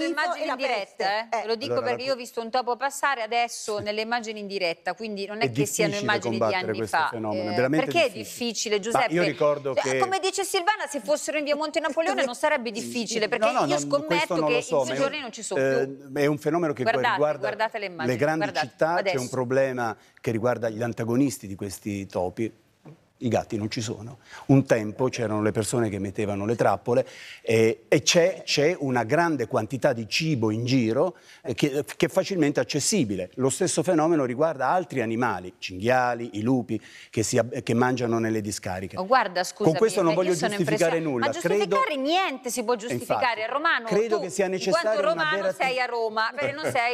immagini in diretta, Lo dico Allora, perché io ho visto un topo passare adesso nelle immagini in diretta, quindi non è che siano immagini di anni fa. Perché è difficile, Giuseppe? Io ricordo che... Come dice Silvana, se fossero in via Monte Napoleone non sarebbe difficile, perché io scommetto che in 2 giorni non ci sono più. È un fenomeno che riguarda guardate le immagini, grandi città. adesso. C'è un problema che riguarda gli antagonisti di questi topi. I gatti non ci sono. Un tempo c'erano le persone che mettevano le trappole e c'è una grande quantità di cibo in giro che è facilmente accessibile. Lo stesso fenomeno riguarda altri animali, cinghiali, i lupi, che mangiano nelle discariche. Guarda, scusami, con questo non voglio giustificare nulla. Ma giustificare niente si può giustificare. Infatti, Romano, credo tu, che sia necessario in quanto una romano sei a Roma, non sei